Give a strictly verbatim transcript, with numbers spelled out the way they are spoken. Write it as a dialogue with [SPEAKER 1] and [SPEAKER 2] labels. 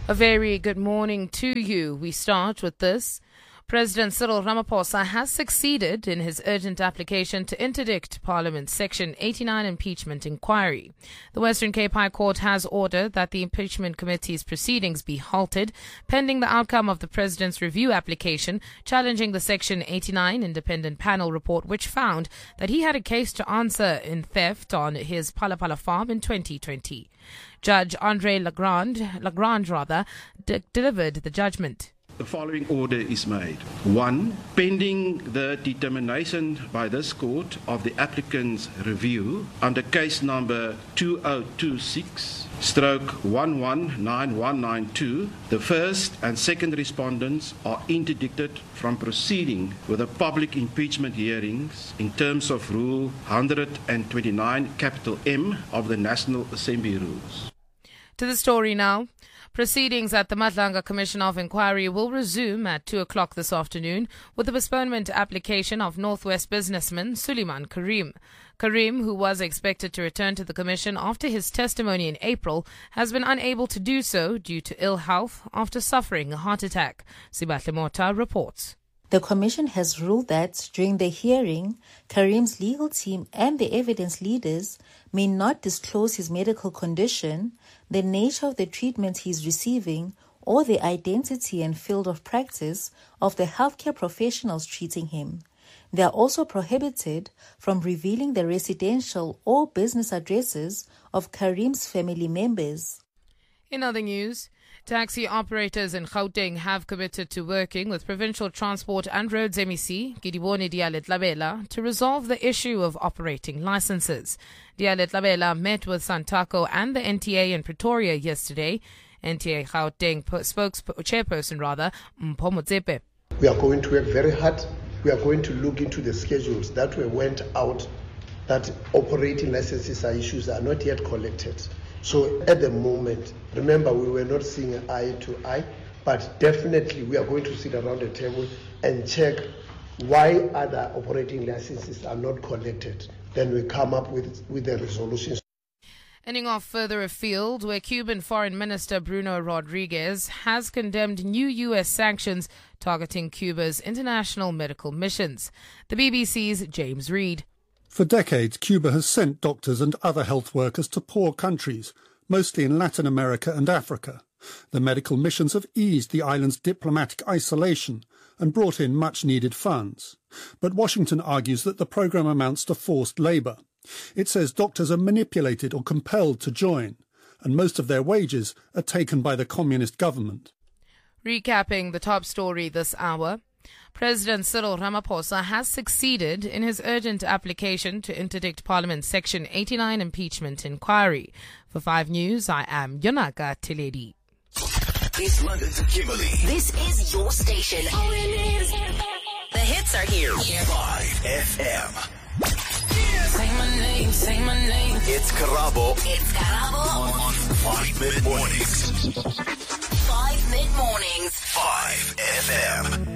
[SPEAKER 1] A very good morning to you. We start with this. President Cyril Ramaphosa has succeeded in his urgent application to interdict Parliament's Section eighty-nine impeachment inquiry. The Western Cape High Court has ordered that the impeachment committee's proceedings be halted pending the outcome of the President's review application challenging the Section eighty-nine independent panel report, which found that he had a case to answer in theft on his Palapala farm in twenty twenty. Judge Andre Legrand, Legrand rather, de- delivered the judgment.
[SPEAKER 2] The following order is made. One, pending the determination by this court of the applicant's review under case number two oh two six stroke one one nine one nine two, the first and second respondents are interdicted from proceeding with the public impeachment hearings in terms of Rule one twenty-nine capital M of the National Assembly Rules.
[SPEAKER 1] To the story now. Proceedings at the Madlanga Commission of Inquiry will resume at two o'clock this afternoon with the postponement application of Northwest businessman Suleiman Karim. Karim, who was expected to return to the Commission after his testimony in April, has been unable to do so due to ill health after suffering a heart attack. Sibatle Mota reports.
[SPEAKER 3] The Commission has ruled that during the hearing, Karim's legal team and the evidence leaders may not disclose his medical condition, the nature of the treatment he is receiving, or the identity and field of practice of the healthcare professionals treating him. They are also prohibited from revealing the residential or business addresses of Karim's family members.
[SPEAKER 1] In other news, taxi operators in Gauteng have committed to working with Provincial Transport and Roads M E C, Gidiboni Dialet-Labela, to resolve the issue of operating licenses. Dialet-Labela met with Santaco and the N T A in Pretoria yesterday. N T A Gauteng spokes chairperson rather, Mpho Motsepe.
[SPEAKER 4] We are going to work very hard. We are going to look into the schedules that were went out, that operating licenses are issues are not yet collected. So at the moment, remember, we were not seeing eye to eye, but definitely we are going to sit around the table and check why other operating licenses are not collected. Then we come up with, with the resolutions.
[SPEAKER 1] Ending off further afield, where Cuban Foreign Minister Bruno Rodriguez has condemned new U S sanctions targeting Cuba's international medical missions. The B B C's James Reid.
[SPEAKER 5] For decades, Cuba has sent doctors and other health workers to poor countries, mostly in Latin America and Africa. The medical missions have eased the island's diplomatic isolation and brought in much-needed funds. But Washington argues that the program amounts to forced labour. It says doctors are manipulated or compelled to join, and most of their wages are taken by the communist government.
[SPEAKER 1] Recapping the top story this hour. President Cyril Ramaphosa has succeeded in his urgent application to interdict Parliament's Section eighty-nine impeachment inquiry. For five News, I am Yonaka Teledi.
[SPEAKER 6] It's London to Kimberley.
[SPEAKER 7] This is your station. All it is. The hits are here.
[SPEAKER 6] five F M.
[SPEAKER 7] Say my name, say my name.
[SPEAKER 6] It's Karabo.
[SPEAKER 7] It's Karabo.
[SPEAKER 6] On five Mid Mornings.
[SPEAKER 7] five Mid Mornings.
[SPEAKER 6] five F M.